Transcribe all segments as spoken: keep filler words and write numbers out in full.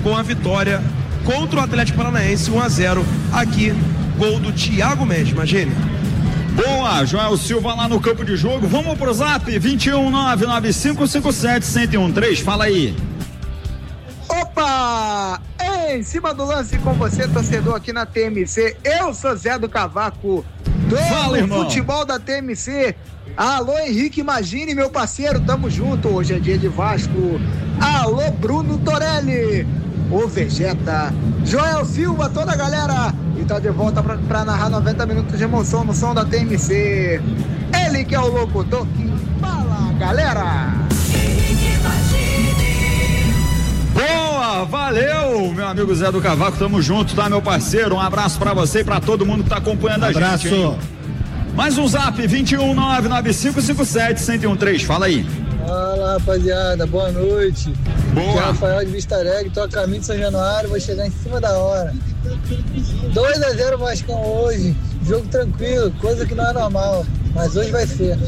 com a vitória contra o Atlético Paranaense, um a zero aqui, gol do Thiago Mendes, imagine. Boa, Joel Silva lá no campo de jogo. Vamos pro zap, vinte e um, nove nove cinco cinco sete, zero zero um três, fala aí. Opa! Em cima do lance com você, torcedor aqui na T M C, eu sou Zé do Cavaco, do Fala, irmão. futebol da T M C. Alô, Henrique Imagine, meu parceiro, tamo junto, hoje é dia de Vasco. Alô, Bruno Torelli, o Vegeta, Joel Silva, toda a galera, e tá de volta pra, pra narrar noventa minutos de emoção no som da T M C. Ele que é o locutor que fala, galera. Boa, valeu, meu amigo Zé do Cavaco, tamo junto, tá, meu parceiro? Um abraço pra você e pra todo mundo que tá acompanhando a abraço. gente. Abraço. Mais um zap, vinte e um, nove nove cinco cinco sete, zero zero um três, fala aí. Fala, rapaziada, boa noite. Boa. Aqui é Rafael de Vista Alegre, tô a caminho de São Januário, vou chegar em cima da hora. dois a zero Vascão hoje, jogo tranquilo, coisa que não é normal, mas hoje vai ser.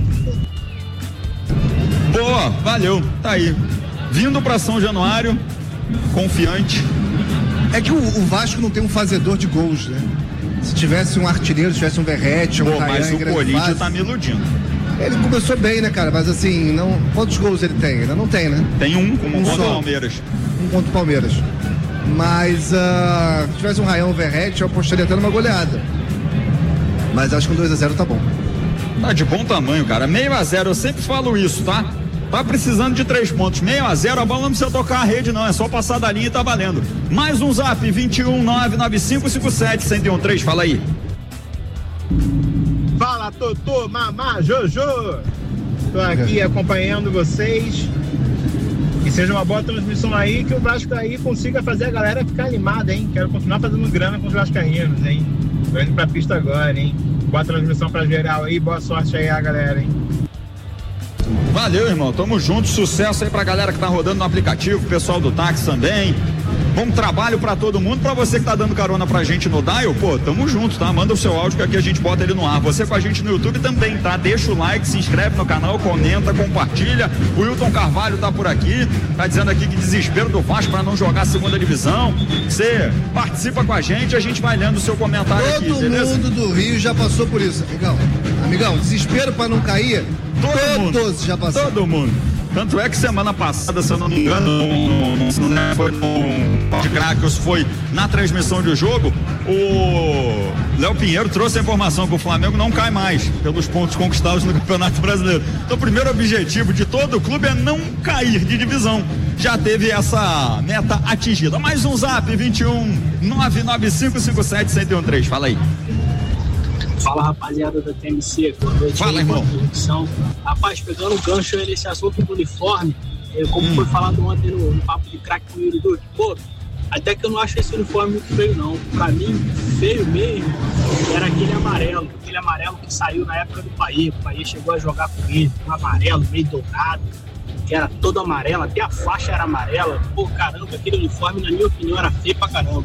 Boa, valeu, tá aí. Vindo pra São Januário, confiante. É que o, o Vasco não tem um fazedor de gols, né? Se tivesse um artilheiro, se tivesse um Verrete, um Pô, mas o Corinthians tá me iludindo. Ele começou bem, né, cara? Mas assim, não... quantos gols ele tem? Ainda não tem, né? Tem um, como um contra o só. Palmeiras. Um contra o Palmeiras. Mas uh, se tivesse um Raião, um Verrete, eu apostaria até numa goleada. Mas acho que um dois a zero tá bom. Tá de bom tamanho, cara. Meio a zero, eu sempre falo isso, tá? Tá precisando de três pontos. Meio a zero, a bola não precisa tocar a rede, não. É só passar da linha e tá valendo. Mais um zap, vinte e um, nove nove cinco cinco sete, zero zero um três, fala aí. Fala, Totô, Mamá, Jojo. Tô aqui acompanhando vocês. Que seja uma boa transmissão aí, que o Vasco aí consiga fazer a galera ficar animada, hein? Quero continuar fazendo grana com os vascaínos, hein? Tô indo pra pista agora, hein? Boa transmissão pra geral aí, boa sorte aí a galera, hein? Valeu, irmão, tamo junto, sucesso aí pra galera que tá rodando no aplicativo, pessoal do táxi também. Bom trabalho pra todo mundo, pra você que tá dando carona pra gente no Dial, pô, tamo junto, tá? Manda o seu áudio que aqui a gente bota ele no ar. Você com a gente no YouTube também, tá? Deixa o like, se inscreve no canal, comenta, compartilha. O Wilton Carvalho tá por aqui, tá dizendo aqui que desespero do Vasco pra não jogar a segunda divisão. Você participa com a gente, a gente vai lendo o seu comentário Todo aqui, beleza? Todo mundo do Rio já passou por isso, amigão. Amigão, desespero pra não cair, Todo todos mundo. já passaram. Todo mundo. Tanto é que semana passada, se eu não me engano, no, no, no, foi no de Crackers, foi na transmissão de jogo, o Léo Pinheiro trouxe a informação que o Flamengo não cai mais pelos pontos conquistados no Campeonato Brasileiro. Então o primeiro objetivo de todo o clube é não cair de divisão. Já teve essa meta atingida. Mais um zap, vinte e um, nove nove cinco cinco sete, zero zero um três, fala aí. Fala, rapaziada da T M C, boa noite. Fala, aí, irmão. Produção. Rapaz, pegando um gancho aí nesse assunto do uniforme, como hum. foi falado ontem no, no papo de craque com o Yuri Duque, pô, até que eu não acho esse uniforme muito feio, não. Pra mim, feio mesmo era aquele amarelo, aquele amarelo que saiu na época do Bahia. O Bahia chegou a jogar com ele, um amarelo meio dourado, que era todo amarelo, até a faixa era amarela. Pô, caramba, aquele uniforme, na minha opinião, era feio pra caramba.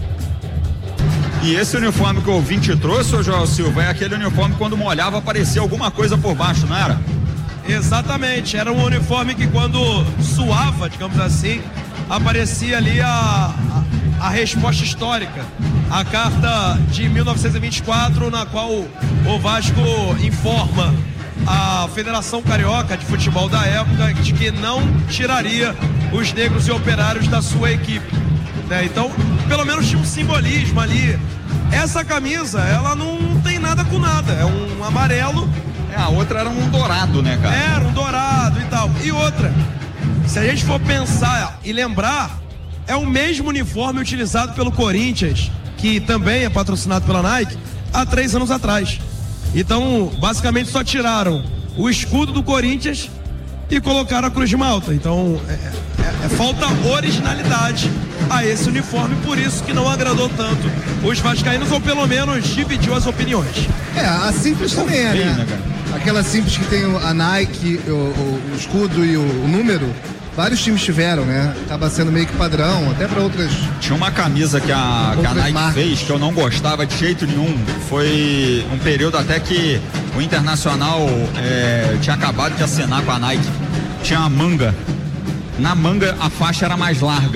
E esse uniforme que o ouvinte trouxe, ô Joel Silva, é aquele uniforme que quando molhava aparecia alguma coisa por baixo, não era? Exatamente, era um uniforme que quando suava, digamos assim, aparecia ali a, a, a resposta histórica, a carta de mil novecentos e vinte e quatro, na qual o Vasco informa a Federação Carioca de Futebol da época de que não tiraria os negros e operários da sua equipe, né? Então, pelo menos tinha um simbolismo ali. Essa camisa, ela não tem nada com nada, é um amarelo. É, a outra era um dourado, né, cara? Era um dourado e tal. E outra, se a gente for pensar e lembrar, é o mesmo uniforme utilizado pelo Corinthians, que também é patrocinado pela Nike, há três anos atrás. Então, basicamente só tiraram o escudo do Corinthians e colocaram a Cruz de Malta. Então, é, é, é falta originalidade a esse uniforme, por isso que não agradou tanto os vascaínos, ou pelo menos dividiu as opiniões. É, a simples também é, né? né Aquela simples que tem a Nike, o, o, o escudo e o, o número, vários times tiveram, né? Acaba sendo meio que padrão, até para outras. Tinha uma camisa que a, que a Nike marcas. fez que eu não gostava de jeito nenhum. Foi um período até que o Internacional é, tinha acabado de assinar com a Nike. Tinha a manga. Na manga a faixa era mais larga.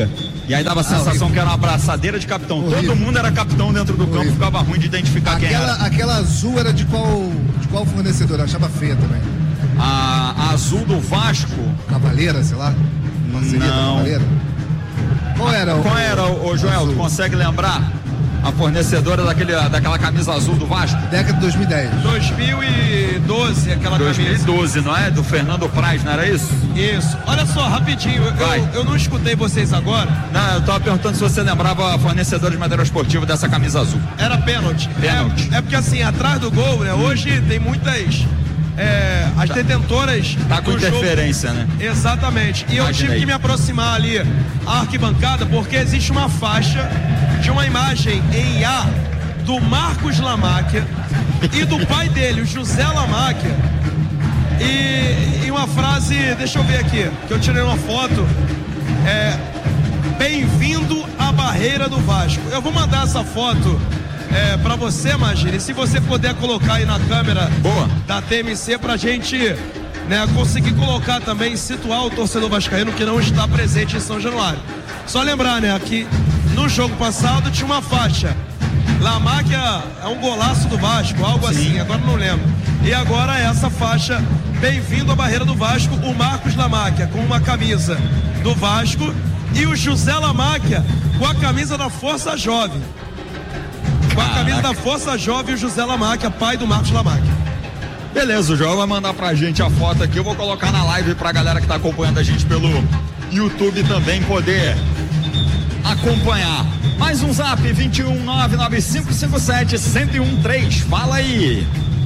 E aí dava a sensação ah, que era uma abraçadeira de capitão. Horrível. Todo mundo era capitão dentro do horrível. Campo, ficava ruim de identificar aquela, quem era. Aquela azul era de qual, de qual fornecedor? Eu achava feia também. A, a azul do Vasco. Cavaleira, sei lá. Não seria da Cavaleira? Qual era o. Qual era, o, o Joel? Tu consegue lembrar? A fornecedora daquele, daquela camisa azul do Vasco? Década de dois mil e dez. dois mil e doze, aquela dois mil e doze, camisa. dois mil e doze, não é? Do Fernando Praz, não era isso? Isso. Olha só, rapidinho, eu, eu não escutei vocês agora. Não, eu tava perguntando se você lembrava a fornecedora de material esportivo dessa camisa azul. Era pênalti. Pênalti. É, é porque assim, atrás do gol, né? Hoje tem muitas... É, as detentoras. Tá com interferência, jogo. Né? Exatamente. E Imaginei. Eu tive que me aproximar ali à arquibancada porque existe uma faixa de uma imagem em A do Marcos Lamáquia e do pai dele, o José Lamáquia. E, e uma frase, deixa eu ver aqui, que eu tirei uma foto. É, bem-vindo à barreira do Vasco. Eu vou mandar essa foto. É, pra você, Magine, se você puder colocar aí na câmera Boa. Da T M C pra gente, né, conseguir colocar também, situar o torcedor vascaíno que não está presente em São Januário. Só lembrar, né, que no jogo passado tinha uma faixa. Lamáquia é um golaço do Vasco, algo Sim. assim, agora não lembro. E agora essa faixa, bem-vindo à barreira do Vasco, o Marcos Lamáquia com uma camisa do Vasco e o José Lamáquia com a camisa da Força Jovem. Com a camisa da Força Jovem, o José Lamáquia, pai do Marcos Lamáquia. Beleza, o João vai mandar pra gente a foto aqui. Eu vou colocar na live pra galera que tá acompanhando a gente pelo YouTube também poder acompanhar. Mais um zap, vinte e um, nove nove cinco cinco sete, um zero um três. Fala aí.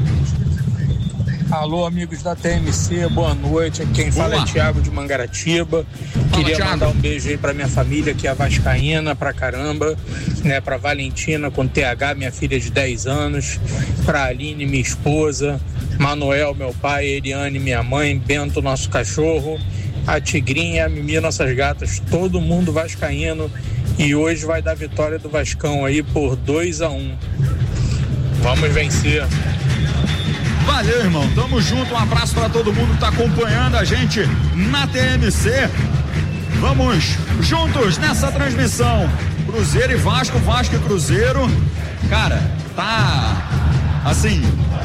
Alô, amigos da T M C, boa noite. Quem boa. Fala é Thiago de Mangaratiba. Fala, Queria Thiago. mandar um beijo aí pra minha família, que é a vascaína pra caramba, né? Pra Valentina com T H, minha filha de dez anos, pra Aline, minha esposa, Manuel, meu pai, Eliane, minha mãe, Bento, nosso cachorro, a Tigrinha, a Mimi, nossas gatas, todo mundo vascaíno. E hoje vai dar vitória do Vascão aí por dois a um. Vamos vencer. Valeu, irmão, tamo junto, um abraço pra todo mundo que tá acompanhando a gente na T M C. Vamos juntos nessa transmissão, Cruzeiro e Vasco, Vasco e Cruzeiro. Cara, tá assim,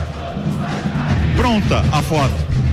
pronta a foto.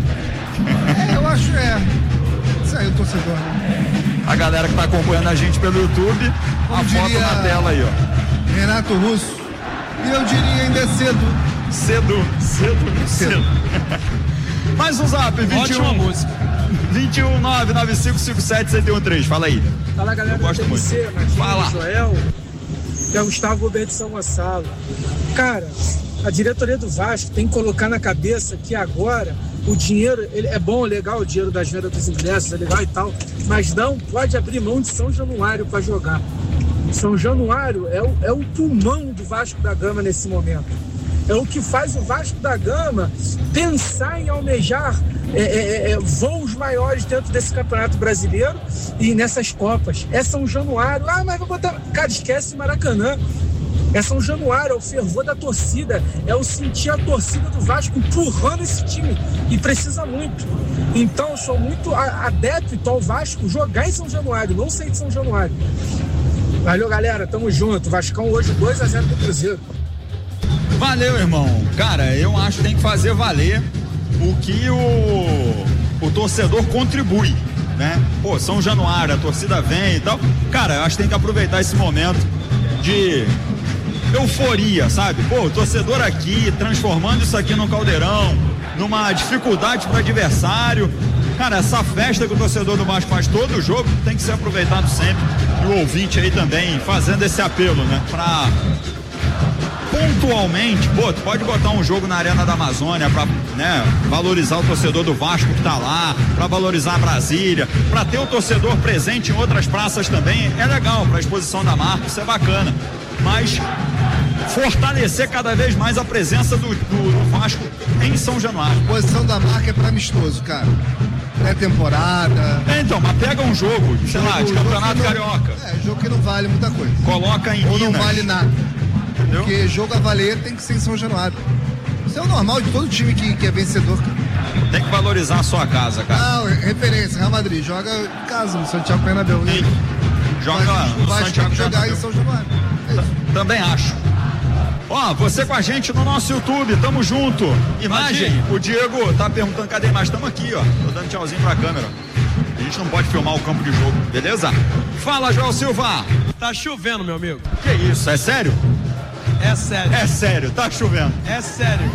É, eu acho, é, isso aí o torcedor, né? A galera que tá acompanhando a gente pelo YouTube, Como a foto na tela aí, ó. Renato Russo, e eu diria ainda é cedo. Cedo, cedo, cedo. Mais um zap, vinte e um. Ótima música. vinte e um, nove nove cinco cinco sete, um zero um três. Fala aí. Fala, galera. Eu gosto muito. muito. Fala. Joel, que é o Gustavo Goberto de São Gonçalo. Cara, a diretoria do Vasco tem que colocar na cabeça que agora o dinheiro, ele é bom, legal, o dinheiro das vendas dos ingressos, é legal e tal, mas não pode abrir mão de São Januário para jogar. São Januário é o, é o pulmão do Vasco da Gama nesse momento. É o que faz o Vasco da Gama pensar em almejar é, é, é, voos maiores dentro desse Campeonato Brasileiro e nessas Copas. É São Januário. Ah, mas vou botar... Cara, esquece Maracanã. É São Januário, é o fervor da torcida, é o sentir a torcida do Vasco empurrando esse time, e precisa muito. Então eu sou muito adepto ao Vasco jogar em São Januário, não sair de São Januário. Valeu, galera, tamo junto. Vascão hoje dois a zero do Cruzeiro. Valeu, irmão. Cara, eu acho que tem que fazer valer o que o, o torcedor contribui, né? Pô, São Januário, a torcida vem e tal. Cara, eu acho que tem que aproveitar esse momento de euforia, sabe? Pô, o torcedor aqui, transformando isso aqui num caldeirão, numa dificuldade para o adversário. Cara, essa festa que o torcedor do Vasco faz todo o jogo tem que ser aproveitado sempre. E o ouvinte aí também fazendo esse apelo, né? Pra pontualmente, pô, tu pode botar um jogo na Arena da Amazônia pra, né, valorizar o torcedor do Vasco que tá lá, pra valorizar Brasília, pra ter o torcedor presente em outras praças também, é legal, pra exposição da marca, isso é bacana, mas fortalecer cada vez mais a presença do, do, do Vasco em São Januário. A posição da marca é pra amistoso, cara. Pré-temporada. É, então, mas pega um jogo, sei jogo, lá, de Campeonato não, Carioca. É, jogo que não vale muita coisa. Coloca em Ou Minas. não vale nada. Entendeu? Porque jogo a valer tem que ser em São Januário. Isso é o normal de todo time que, que é vencedor, cara. Tem que valorizar a sua casa, cara. Ah, referência, Real Madrid, joga em casa, no Santiago Bernabéu. joga no Santiago tem que jogar em São Januário. É Também acho. Ó, você com a gente no nosso YouTube, tamo junto. Imagem, Imagina. O Diego tá perguntando cadê mais, tamo aqui, ó. Tô dando tchauzinho pra câmera. A gente não pode filmar o campo de jogo, beleza? Fala, João Silva. Tá chovendo, meu amigo. Que isso, é sério? É sério. É sério, tá chovendo. É sério.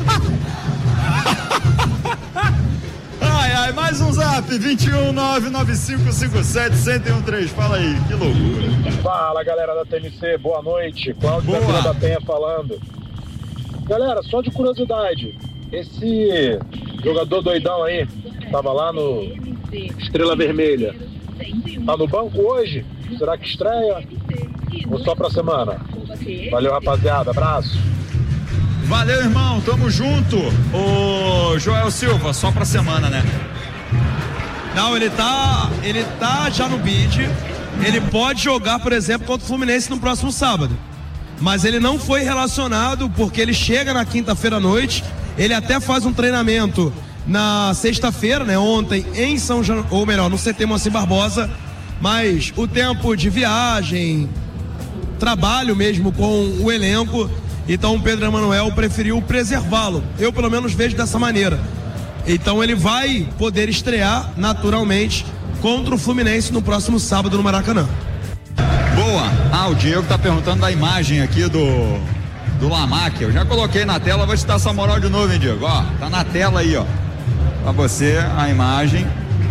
Ai, ai, mais um zap, vinte e um, nove nove cinco cinco sete, um um três, fala aí, que loucura. Fala, galera da T M C, boa noite, Cláudio da Vila da Penha falando. Galera, só de curiosidade, esse jogador doidão aí, tava lá no Estrela Vermelha, tá no banco hoje? Será que estreia? Ou só pra semana? Valeu, rapaziada, abraço. Valeu, irmão, tamo junto. Ô Joel Silva, só pra semana, né? Não, ele tá, ele tá já no bid. Ele pode jogar, por exemplo, contra o Fluminense no próximo sábado. Mas ele não foi relacionado porque ele chega na quinta-feira à noite. Ele até faz um treinamento na sexta-feira, né? Ontem em São João, ou melhor, no C T Moacir Barbosa. Mas o tempo de viagem, trabalho mesmo com o elenco. Então o Pedro Emanuel preferiu preservá-lo. Eu pelo menos vejo dessa maneira. Então ele vai poder estrear naturalmente contra o Fluminense no próximo sábado no Maracanã. Boa. Ah, o Diego tá perguntando da imagem aqui do do Lamac. Eu já coloquei na tela, vou te dar essa moral de novo, hein, Diego? Ó, tá na tela aí, ó. Pra você a imagem.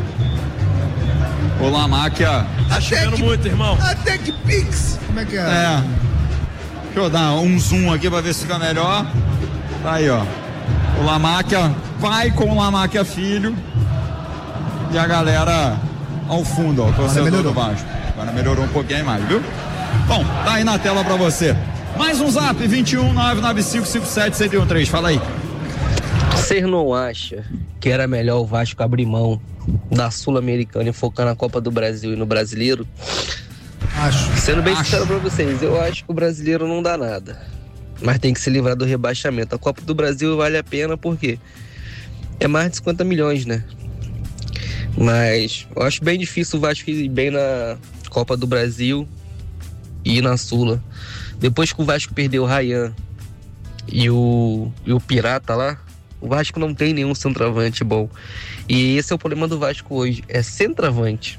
O Lamac, ó. Tá chovendo muito, irmão. Até que Pix. Como é que é? É. Deixa eu dar um zoom aqui pra ver se fica melhor. Tá aí, ó. O Lamáquia, pai com o Lamáquia filho. E a galera ao fundo, ó. O torcedor do Vasco. Agora melhorou um pouquinho a imagem, viu? Bom, tá aí na tela pra você. Mais um zap, vinte e um, nove nove cinco cinco sete, um um três. Fala aí. Vocês não acham que era melhor o Vasco abrir mão da Sul-Americana e focar na Copa do Brasil e no Brasileiro? Acho. Sendo bem acho. sincero pra vocês, eu acho que o brasileiro não dá nada. Mas tem que se livrar do rebaixamento. A Copa do Brasil vale a pena porque é mais de cinquenta milhões, né? Mas eu acho bem difícil o Vasco ir bem na Copa do Brasil e na Sula. Depois que o Vasco perdeu o Ryan e o, e o Pirata lá, o Vasco não tem nenhum centroavante bom. E esse é o problema do Vasco hoje, é centroavante.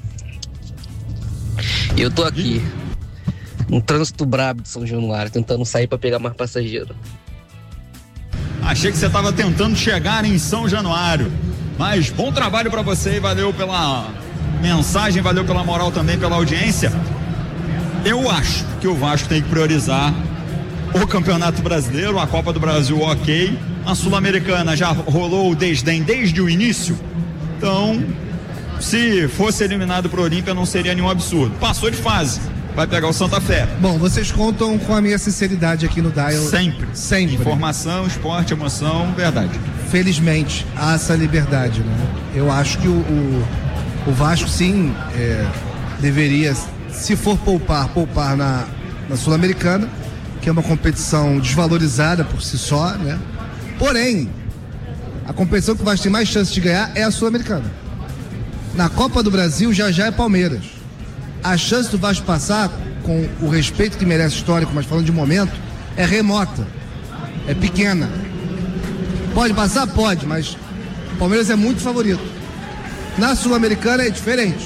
E eu tô aqui, um trânsito brabo de São Januário, tentando sair pra pegar mais passageiro. Achei que você tava tentando chegar em São Januário, mas bom trabalho pra você e valeu pela mensagem, valeu pela moral também, pela audiência. Eu acho que o Vasco tem que priorizar o Campeonato Brasileiro, a Copa do Brasil, ok. A Sul-Americana já rolou o desdém desde o início, então se fosse eliminado pro Olímpia não seria nenhum absurdo. Passou de fase, vai pegar o Santa Fé. Bom, vocês contam com a minha sinceridade aqui no Dial. Sempre. Sempre. Informação, esporte, emoção, verdade. Felizmente, há essa liberdade, né? Eu acho que o, o, o Vasco, sim, é, deveria, se for poupar, poupar na, na Sul-Americana, que é uma competição desvalorizada por si só, né? Porém, a competição que o Vasco tem mais chance de ganhar é a Sul-Americana. Na Copa do Brasil já já é Palmeiras. A chance do Vasco passar, com o respeito que merece histórico, mas falando de momento, é remota, é pequena. Pode passar? Pode, mas o Palmeiras é muito favorito. Na Sul-Americana é diferente.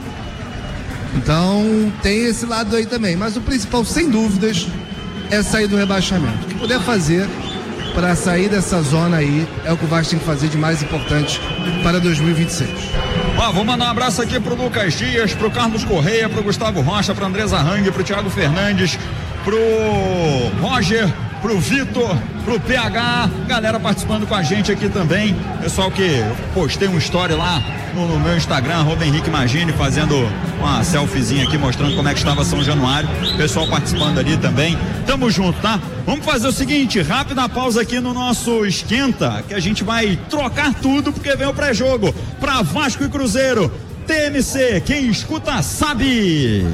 Então tem esse lado aí também. Mas o principal, sem dúvidas, é sair do rebaixamento. O que puder fazer para sair dessa zona aí é o que o Vasco tem que fazer de mais importante para dois mil e vinte e seis. Ó, vou mandar um abraço aqui pro Lucas Dias, pro Carlos Correia, pro Gustavo Rocha, pro André Zarrangue, pro Thiago Fernandes, pro Roger, pro Vitor, pro P H, galera participando com a gente aqui também. Pessoal que eu postei uma story lá no, no meu Instagram, arroba Henrique Magini, fazendo uma selfiezinha aqui mostrando como é que estava São Januário. Pessoal participando ali também. Tamo junto, tá? Vamos fazer o seguinte, rápida pausa aqui no nosso Esquenta, que a gente vai trocar tudo porque vem o pré-jogo pra Vasco e Cruzeiro. T M C, quem escuta sabe.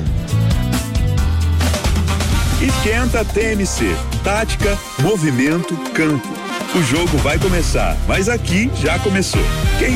Esquenta T M C, tática, movimento, campo. O jogo vai começar, mas aqui já começou. Quem